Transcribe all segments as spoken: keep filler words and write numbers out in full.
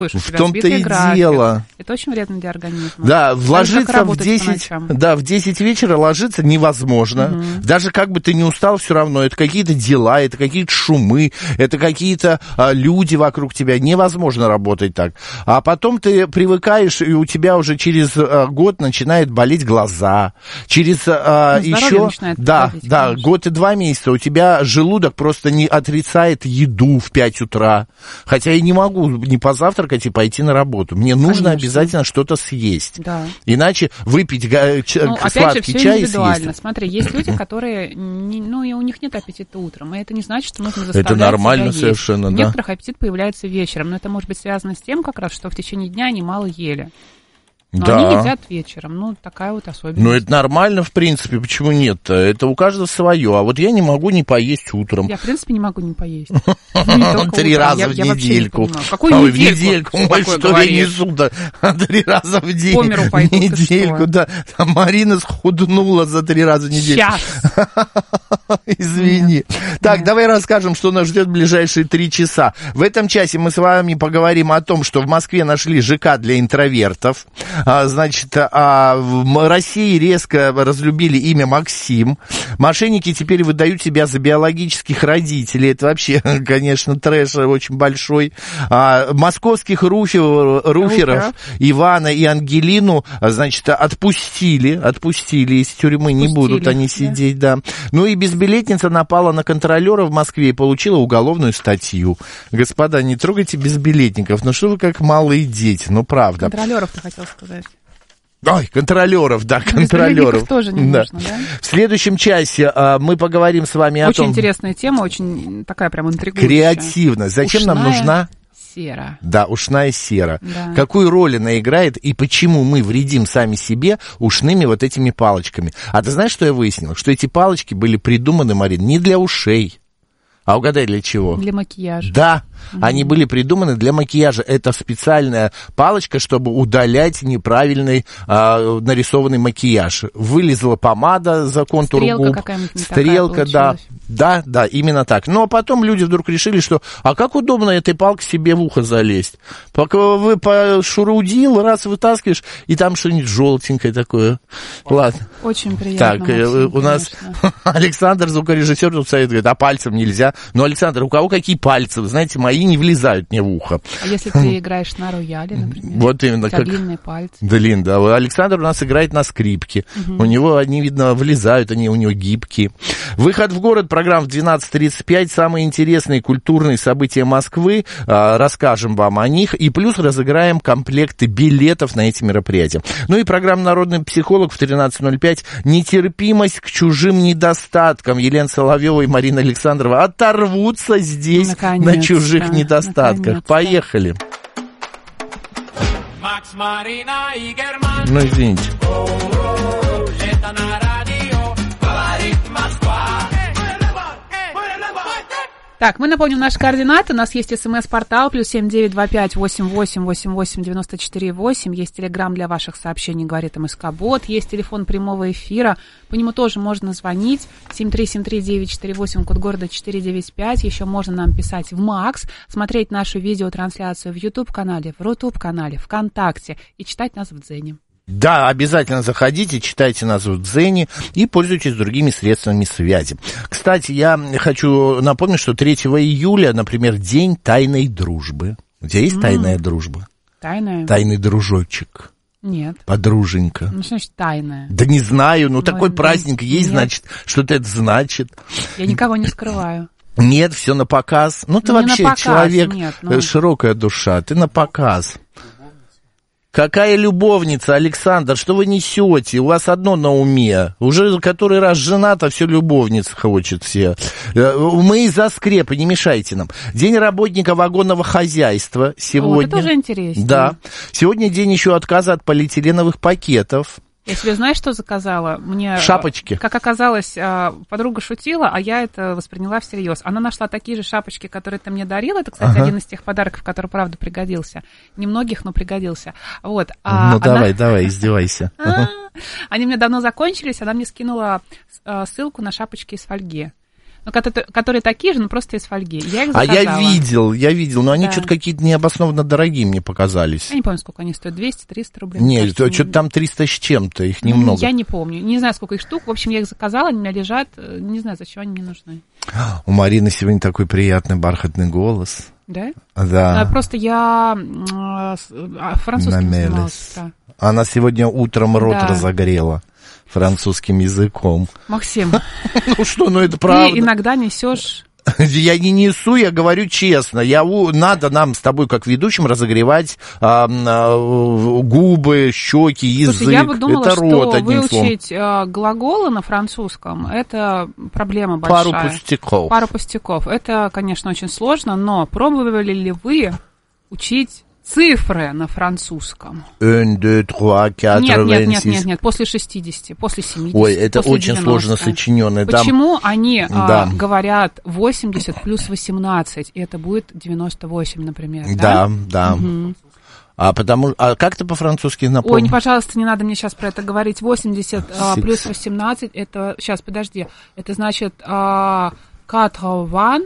В том-то и график. Дело. Это очень вредно для организма. Да, ложиться в десять, да, в десять вечера ложиться невозможно. Угу. Даже как бы ты не устал, все равно. Это какие-то дела, это какие-то шумы, это какие-то а, люди вокруг тебя. Невозможно работать так. А потом ты привыкаешь, и у тебя уже через а, год начинает болеть глаза. Через а, ну, еще... Да, болеть, да, конечно. Год и два месяца у тебя желудок просто не отрицает еду в пять утра. Хотя я не могу не позавтракать и пойти на работу. Мне нужно Конечно. обязательно что-то съесть. Да. Иначе выпить га- ч- ну, сладкий чай и съесть. Смотри, есть люди, которые, не, ну, и у них нет аппетита утром, и это не значит, что нужно заставлять это нормально себя совершенно, есть. Да. У некоторых аппетит появляется вечером, но это может быть связано с тем, как раз, что в течение дня они мало ели. Но да. они едят вечером, ну, такая вот особенность. Ну, это нормально, в принципе, почему нет-то? Это у каждого свое, а вот я не могу не поесть утром. Я, в принципе, не могу не поесть. Три раза в недельку. Какую недельку? Ой, что я несу-то? Три раза в день. Недельку, да. Марина схуднула за три раза в неделю. Сейчас. Извини. Так, давай расскажем, что нас ждет в ближайшие три часа. В этом часе мы с вами поговорим о том, что в Москве нашли ЖК для интровертов. А, значит, а, в России резко разлюбили имя Максим. Мошенники теперь выдают себя за биологических родителей. Это вообще, конечно, трэш очень большой. А, московских руферов, руферов Ивана и Ангелину, значит, отпустили. Отпустили из тюрьмы. Не отпустили, будут они сидеть, да. да. Ну и безбилетница напала на контролера в Москве и получила уголовную статью. Господа, не трогайте безбилетников. Ну что вы как малые дети, ну правда. Контролеров ты хотел сказать. Ой, контролеров, да, контролеров. Тоже не да. нужно, да? В следующем часе а, мы поговорим с вами очень о том... Очень интересная тема, очень такая прям интригующая. Креативность. Зачем ушная нам нужна... сера. Да, ушная сера. Да. Какую роль она играет и почему мы вредим сами себе ушными вот этими палочками. А ты знаешь, что я выяснил? Что эти палочки были придуманы, Марин, не для ушей. А угадай, для чего? Для макияжа. Да, угу. Они были придуманы для макияжа. Это специальная палочка, чтобы удалять неправильный а, нарисованный макияж. Вылезла помада за контур Стрелка губ. какая-нибудь не Стрелка, да. Да, да, именно так. Но потом люди вдруг решили, что а как удобно этой палкой себе в ухо залезть. Пока вы пошурудил, раз вытаскиваешь, и там что-нибудь желтенькое такое. Ладно. Очень приятно. Так, Максим, у нас Александр, звукорежиссер, тут совет говорит, а пальцем нельзя. Но, Александр, у кого какие пальцы? Вы знаете, мои не влезают мне в ухо. А если ты играешь на рояле, например? Вот именно. У тебя как... длинные пальцы. Длин, да. Александр у нас играет на скрипке. Угу. У него они, видно, влезают, они у него гибкие. Выход в город, программа в двенадцать тридцать пять. Самые интересные культурные события Москвы. А, расскажем вам о них. И плюс разыграем комплекты билетов на эти мероприятия. Ну и программа «Народный психолог» в тринадцать ноль пять. Нетерпимость к чужим недостаткам. Елена Соловьева и Марина Александрова оторвутся здесь наконец-то, на чужих недостатках. Наконец-то. Поехали. Макс, Марина и Герман. Ну, извините. Так, мы напомним наши координаты. У нас есть смс-портал плюс семь девять два пять восемь восемь восемь восемь девяносто четыре восемь. Есть телеграм для ваших сообщений, говорит МСК-бот. Есть телефон прямого эфира. По нему тоже можно звонить. семь три семь три девять четыре восемь, код города четыре девять пять. Еще можно нам писать в Макс, смотреть нашу видеотрансляцию в YouTube-канале, в Рутуб-канале, ВКонтакте и читать нас в Дзене. Да, обязательно заходите, читайте нас в Дзене и пользуйтесь другими средствами связи. Кстати, я хочу напомнить, что третьего июля, например, день тайной дружбы. У тебя есть mm. тайная дружба? Тайная? Тайный дружочек. Нет. Подруженька. Ну, что значит тайная? Да не знаю, ну, ну такой нет, праздник есть, нет. Значит, что-то это значит. Я никого не скрываю. Нет, все на показ. Ну, ты не вообще показ, человек, нет, ну... широкая душа, ты на показ. Какая любовница, Александр, что вы несете? У вас одно на уме. Уже который раз женат, а все любовниц хочет все. Мы из-за скрепы, не мешайте нам. День работника вагонного хозяйства сегодня. Вот, это тоже интересно. Да. Сегодня день еще отказа от полиэтиленовых пакетов. Я себе, знаешь, что заказала? Мне, шапочки. Как оказалось, подруга шутила, а я это восприняла всерьез. Она нашла такие же шапочки, которые ты мне дарила. Это, кстати, ага. один из тех подарков, который, правда, пригодился. Немногих, но пригодился. Вот. А ну, она... давай, давай, издевайся. Они мне давно закончились, она мне скинула ссылку на шапочки из фольги. но которые, которые такие же, но просто из фольги. Я их А заказала. я видел, я видел, но они Да. что-то какие-то необоснованно дорогие мне показались. Я не помню, сколько они стоят, двести-триста рублей. Нет, кажется, что-то не- там триста с чем-то, их немного. Я не помню, не знаю, сколько их штук. В общем, я их заказала, они у меня лежат, не знаю, зачем они мне нужны. У Марины сегодня такой приятный бархатный голос. Да? Да. А, просто я э, с- а, французским Намелись. занималась с утра. Она сегодня утром рот Да. разогрела французским языком. Максим, Ну что, ну это ты правда. иногда несешь... Я не несу, я говорю честно. Я, у- надо нам с тобой, как ведущим, разогревать а, а, губы, щеки, язык. Слушай, я бы думала, это рот, что одним словом. выучить э, глаголы на французском, это проблема Пару большая. пустяков. Пару пустяков. Это, конечно, очень сложно, но пробовали ли вы учить цифры на французском? Un, deux, trois, quatre, Нет, нет, нет, vingt-six. нет, нет, после шестидесяти, после семидесяти, Ой, это после очень девяноста. сложно сочиненное. Там... Почему они а, Да. говорят восемьдесят плюс восемнадцать, и это будет девяносто восемь, например, Да, да? да. Мгм. А потому, а как ты по-французски напомнишь? Ой, не, пожалуйста, не надо мне сейчас про это говорить. восемьдесят а, Six. плюс восемнадцать, это... Сейчас, подожди. Это значит а, quatre-vingts,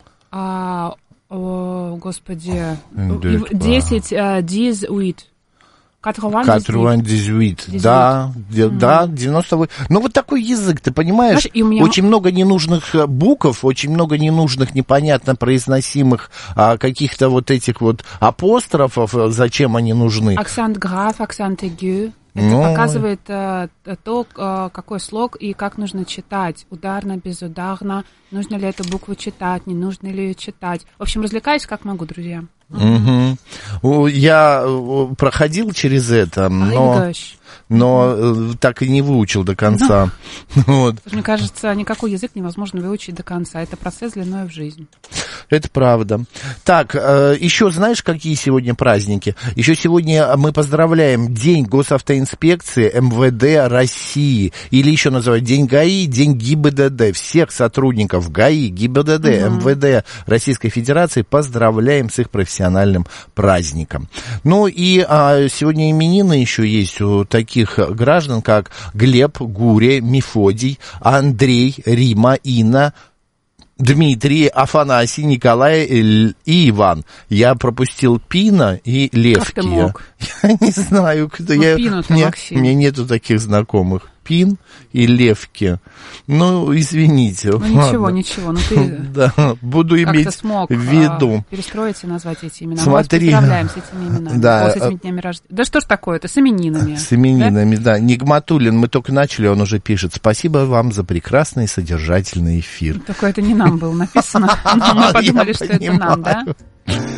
а, о, господи, Un, deux, trois. десять, а, dix-huit. quatre-vingts, quatre-vingt-dix-huit. dix-huit. Да, де- да, девяносто восемь. Ну, вот такой язык, ты понимаешь? Знаешь, и у меня- Очень много ненужных э, букв, очень много ненужных, непонятно произносимых а, каких-то вот этих вот апострофов, э, зачем они нужны. Акцент граф, акцент aigu. Это Ну. показывает э, то, э, какой слог и как нужно читать. Ударно, безударно. Нужно ли эту букву читать, не нужно ли ее читать. В общем, развлекаюсь как могу, друзья. Мгм. О, Я э, проходил через это, но, English. но э, так и не выучил до конца. Вот. Мне кажется, никакой язык невозможно выучить до конца. Это процесс длиной в жизнь. Это правда. Так, э, еще знаешь, какие сегодня праздники? Еще сегодня мы поздравляем День госавтоинспекции эм вэ дэ России. Или еще называют День ГАИ, День ГИБДД. Всех сотрудников ГАИ, ГИБДД, эм вэ дэ Российской Федерации поздравляем с их профессиональным праздником. Ну и а, сегодня именины еще есть у таких граждан, как Глеб, Гурия, Мефодий, Андрей, Рима, Инна, Дмитрий, Афанасий, Николай и Иван. Я пропустил Пина и Левки. Как ты мог? Я не знаю, кто Ну, я. Пину-то, Мне, Максим. мне нету таких знакомых. Пин и Левки. Ну, извините. Ну ничего, ладно. ничего. Ну ты Да, буду как-то иметь смог в виду. а, перестроить и назвать эти имена. Смотри. Мы вас поздравляем с этими именами. Да, О, с этими а- днями рождения. Да что ж такое-то, с именинами. С именинами, да. Нигматуллин, мы только начали, он уже пишет. Спасибо вам за прекрасный содержательный эфир. Только это не нам было написано. Но мы подумали, Я что это нам, да? понимаю.